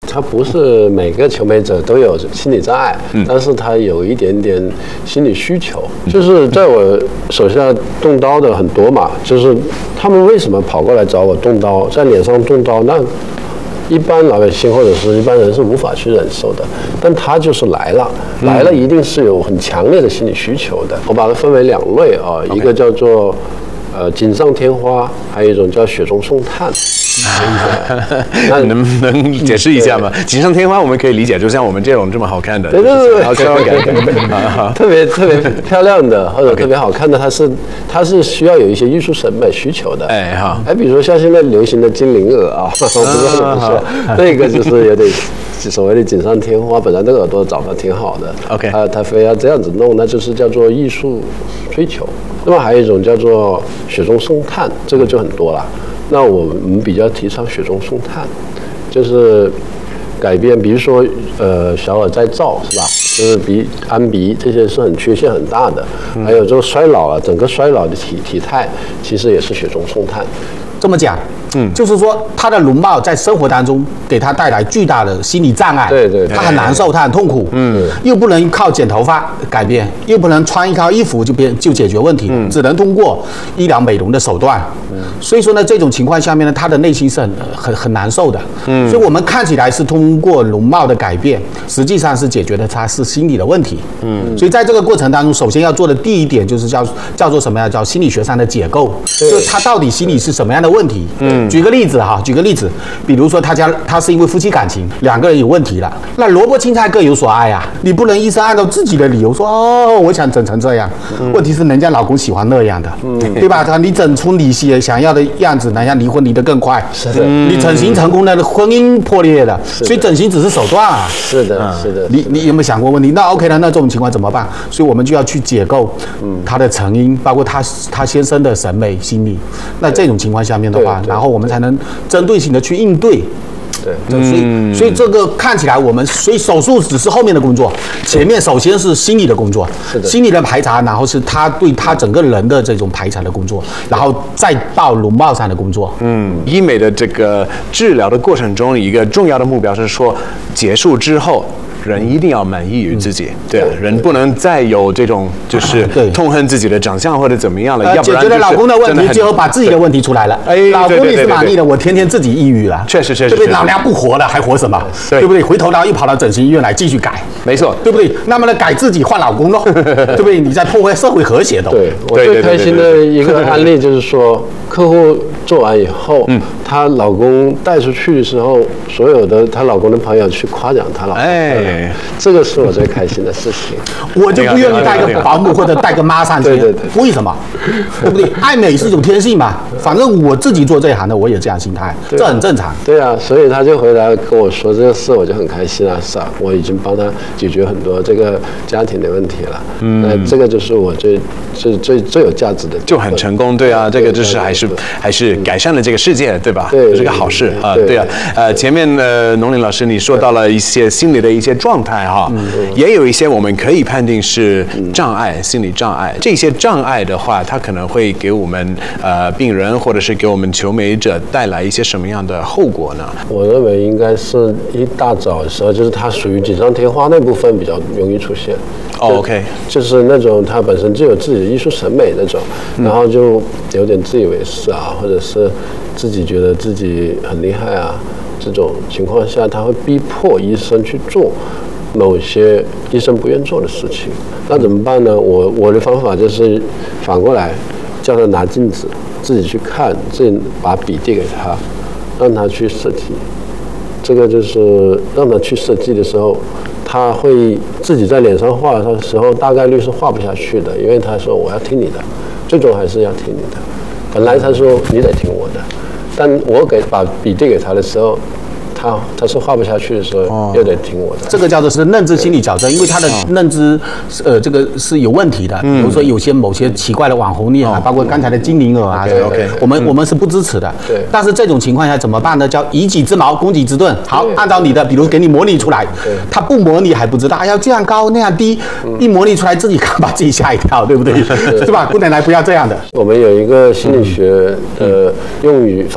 他不是每个求美者都有心理障碍，但是他有一点点心理需求。就是在我手下动刀的很多嘛，就是他们为什么跑过来找我动刀，在脸上动刀，那一般老百姓或者是一般人是无法去忍受的，但他就是来了一定是有很强烈的心理需求的。我把它分为2类啊，一个叫做锦上添花，还有一种叫雪中送炭。 那能不能解释一下吗？锦上添花我们可以理解，就像我们这种这么好看的， 对，特别漂亮的或者特别好看的，它是需要有一些艺术审美需求的。比如说像现在流行的精灵耳啊，我不知道是不是那个就是有点所谓的锦上添花，本来那个耳朵长得挺好的，OK，他非要这样子弄，那就是叫做艺术追求。那么还有一种叫做雪中送炭，这个就很多了。那我们比较提倡雪中送炭，就是改变，比如说小耳再造是吧？就是安鼻这些是很缺陷很大的，还有这个衰老啊，整个衰老的体态其实也是雪中送炭。 这么讲，就是说他的容貌在生活当中给他带来巨大的心理障碍， 对， 他很难受，他很痛苦，又不能靠剪头发改变，又不能穿一套衣服就解决问题，只能通过医疗美容的手段，所以说呢，这种情况下面呢，他的内心是很难受的，所以我们看起来是通过容貌的改变，实际上是解决的他是心理的问题，所以在这个过程当中，首先要做的第一点就是叫做什么呀？叫心理学上的解构，就是他到底心里是什么样的问题？举个例子，比如说他是因为夫妻感情2个人有问题了，那萝卜青菜各有所爱啊，你不能医生按照自己的理由说我想整成这样，问题是人家老公喜欢那样的，对吧？你整出你想要的样子，人家离婚离得更快， 是的， 你整形成功了，婚姻破裂了，所以整形只是手段啊， 是的。 你有没有想过问题？那 OK 了，那这种情况怎么办？所以我们就要去解构他的成因，包括他先生的审美心理。那这种情况下面的话，然后我们才能针对性的去应对。对，所以这个看起来所以手术只是后面的工作，前面首先是心理的工作，心理的排查，然后是他对他整个人的这种排查的工作，然后再到容貌上的工作。 医美的这个治疗的过程中，一个重要的目标是说，结束之后。人一定要满意于自己，对啊，人不能再有这种就是痛恨自己的长相或者怎么样了，要不然解决了老公的问题，最后把自己的问题出来了。老公你是满意的，我天天自己抑郁了， 确实， 对不对？老娘不活了，还活什么？对不对？回头又跑到整形医院来继续改， 没错， 对不对？那么呢，改自己换老公喽，对不对？你在破坏社会和谐的。 对，我最开心的一个案例就是说，客户做完以后，她老公带出去的时候，所有的她老公的朋友去夸奖她老公，这个是我最开心的事情。 我就不愿意带个保姆或者带个妈上去， 对， 为什么？对不对？爱美是一种天性嘛，反正我自己做这一行的，我也这样心态，这很正常。 对啊，所以他就回来跟我说这个事，我就很开心啊，是啊，我已经帮他解决很多这个家庭的问题了。那这个就是我最有价值的， 就很成功，对啊，这个就是还是改善了这个世界，对吧？ 对， 是个好事啊，对啊。前面农林老师你说到了一些心理的一些状态哈，也有一些我们可以判定是障碍，心理障碍。这些障碍的话，它可能会给我们病人或者是给我们求美者带来一些什么样的后果呢？ 我认为应该是一大早的时候，就是它属于锦上添花那部分比较容易出现。 OK， 就是那种他本身就有自己的艺术审美那种，然后就有点自以为是啊，或者是自己觉得自己很厉害啊，这种情况下，他会逼迫医生去做某些医生不愿做的事情。那怎么办呢？我的方法就是反过来，叫他拿镜子自己去看，自己把笔递给他，让他去设计。这个就是让他去设计的时候，他会自己在脸上画的时候，大概率是画不下去的，因为他说我要听你的，最终还是要听你的。本来他说你得听我的，但我把笔递给他的时候，他是画不下去的时候，又得听我的。 这个叫做是认知心理矫正，因为他的认知这个是有问题的。比如说某些奇怪的网红脸啊，包括刚才的精灵耳啊，我们是不支持的。 对。 但是这种情况下怎么办呢？叫以己之矛攻己之盾。好，按照你的，比如给你模拟出来，他不模拟还不知道，要这样高那样低，一模拟出来自己看把自己吓一跳，对不对？是吧？不能来不要这样的。 我们有一个心理学的用语。